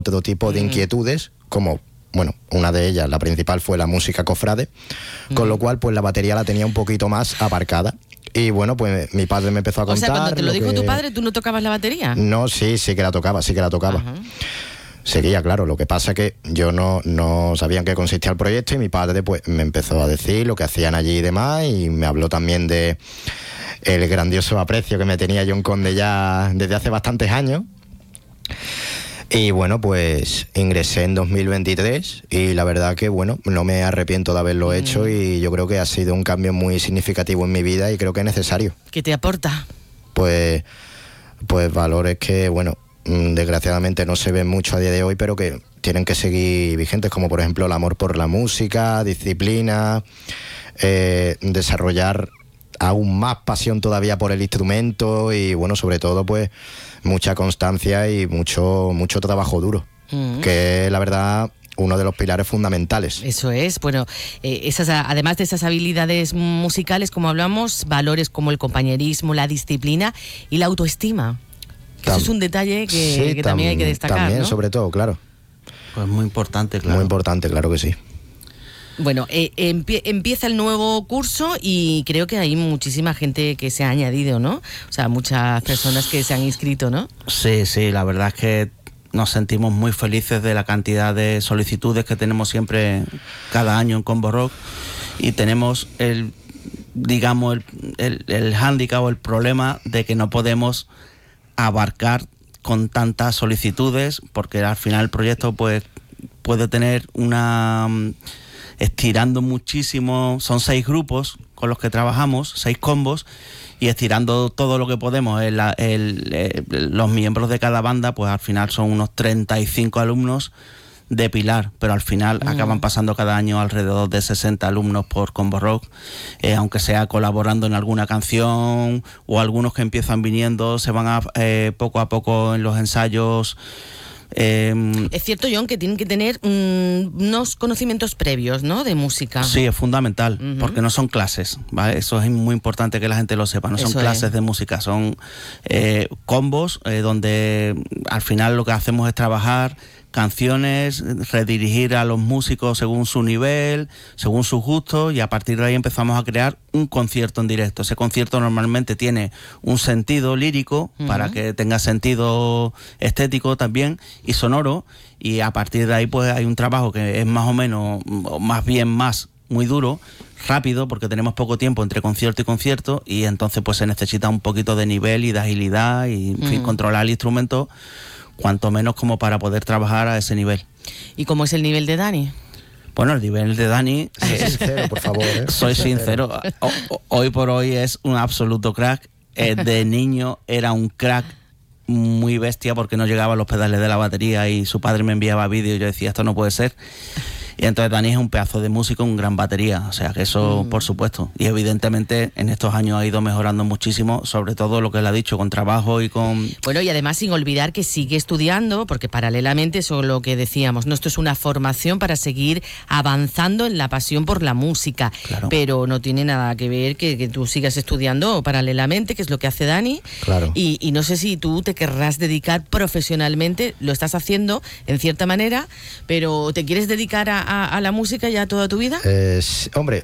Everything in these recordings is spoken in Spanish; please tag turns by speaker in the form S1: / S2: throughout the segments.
S1: todo tipo de inquietudes, como, bueno, una de ellas, la principal, fue la música cofrade, con lo cual pues la batería la tenía un poquito más aparcada. Y bueno, pues mi padre me empezó a contar...
S2: O sea, cuando te lo dijo tu padre, ¿tú no tocabas la batería?
S1: No, sí que la tocaba. Ajá. Seguía, claro, lo que pasa que yo no sabía en qué consistía el proyecto, y mi padre pues me empezó a decir lo que hacían allí y demás, y me habló también de el grandioso aprecio que me tenía John Conde ya desde hace bastantes años. Y bueno, pues ingresé en 2023 y la verdad que, bueno, no me arrepiento de haberlo hecho, y yo creo que ha sido un cambio muy significativo en mi vida y creo que es necesario.
S2: ¿Qué te aporta?
S1: Pues valores que, bueno, desgraciadamente no se ven mucho a día de hoy, pero que tienen que seguir vigentes, como por ejemplo el amor por la música, disciplina, desarrollar aún más pasión todavía por el instrumento y, bueno, sobre todo pues mucha constancia y mucho trabajo duro, que es la verdad uno de los pilares fundamentales.
S2: Eso es, bueno, además de esas habilidades musicales, como hablamos, valores como el compañerismo, la disciplina y la autoestima. Eso es un detalle que también hay que destacar,
S1: también,
S2: ¿no?
S1: Sobre todo, claro.
S3: Pues muy importante, claro.
S1: Muy importante, claro que sí.
S2: Bueno, empieza el nuevo curso y creo que hay muchísima gente que se ha añadido, ¿no? O sea, muchas personas que se han inscrito, ¿no?
S3: Sí, la verdad es que nos sentimos muy felices de la cantidad de solicitudes que tenemos siempre cada año en Combo Rock, y tenemos el hándicap o el problema de que no podemos abarcar con tantas solicitudes, porque al final el proyecto pues puede tener estirando muchísimo, son 6 grupos con los que trabajamos, 6 combos, y estirando todo lo que podemos, los miembros de cada banda, pues al final son unos 35 alumnos de pilar, pero al final acaban pasando cada año alrededor de 60 alumnos por Combo Rock, aunque sea colaborando en alguna canción, o algunos que empiezan viniendo, se van poco a poco en los ensayos.
S2: Es cierto, John, que tienen que tener unos conocimientos previos, ¿no?, de música.
S3: Sí, es fundamental, porque no son clases, ¿vale? Eso es muy importante que la gente lo sepa, no son clases de música, son combos donde al final lo que hacemos es trabajar canciones, redirigir a los músicos según su nivel, según sus gustos, y a partir de ahí empezamos a crear un concierto en directo. Ese concierto normalmente tiene un sentido lírico, para que tenga sentido estético también y sonoro, y a partir de ahí pues hay un trabajo que es más o menos, o más bien más, muy duro, rápido, porque tenemos poco tiempo entre concierto y concierto, y entonces pues se necesita un poquito de nivel y de agilidad y en fin, controlar el instrumento cuanto menos como para poder trabajar a ese nivel.
S2: ¿Y cómo es el nivel de Dani?
S3: Bueno, el nivel de Dani...
S1: sincero, por favor.
S3: Soy sincero. Hoy por hoy es un absoluto crack. De niño era un crack muy bestia, porque no llegaba a los pedales de la batería y su padre me enviaba vídeos y yo decía, esto no puede ser. Y entonces Dani es un pedazo de músico, un gran batería, o sea que eso por supuesto. Y evidentemente en estos años ha ido mejorando muchísimo, sobre todo lo que él ha dicho, con trabajo y con...
S2: Bueno, y además sin olvidar que sigue estudiando, porque paralelamente, eso es lo que decíamos, ¿no? Esto es una formación para seguir avanzando en la pasión por la música, claro. Pero no tiene nada que ver que tú sigas estudiando paralelamente, que es lo que hace Dani.
S1: Claro.
S2: Y no sé si tú te querrás dedicar profesionalmente, lo estás haciendo en cierta manera, pero ¿te quieres dedicar a la música ya toda tu vida?
S1: Hombre,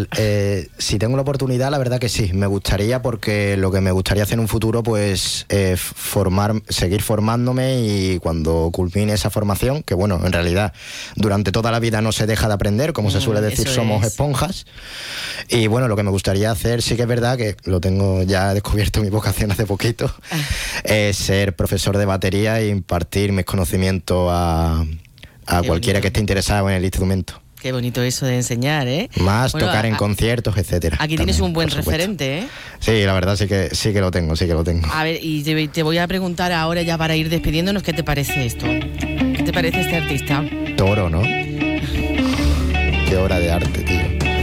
S1: si tengo la oportunidad, la verdad que sí, me gustaría, porque lo que me gustaría hacer en un futuro pues seguir formándome, y cuando culmine esa formación, que bueno, en realidad durante toda la vida no se deja de aprender, como se suele decir, somos esponjas, y bueno, lo que me gustaría hacer, sí que es verdad que lo tengo, ya he descubierto mi vocación hace poquito, es ser profesor de batería e impartir mis conocimientos a cualquiera que esté interesado en el instrumento.
S2: Qué bonito eso de enseñar, ¿eh?
S1: Más tocar en conciertos, etcétera.
S2: Aquí también tienes un buen referente, ¿eh?
S1: Sí, la verdad sí que lo tengo,
S2: A ver, y te voy a preguntar ahora, ya para ir despidiéndonos, ¿qué te parece esto? ¿Qué te parece este artista?
S1: Toro, ¿no? Qué obra de arte, tío.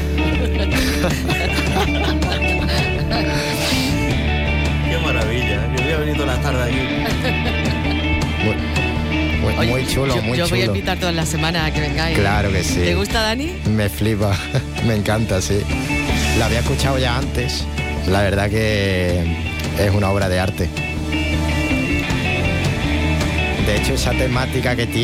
S3: Qué maravilla, yo había venido la tarde aquí.
S2: Oye,
S1: muy chulo, muy chulo.
S2: Yo voy a invitar todas las semanas a que vengáis.
S1: Claro que sí.
S2: ¿Te gusta, Dani?
S1: Me flipa, me encanta, sí. La había escuchado ya antes. La verdad que es una obra de arte. De De hecho, esa temática que tiene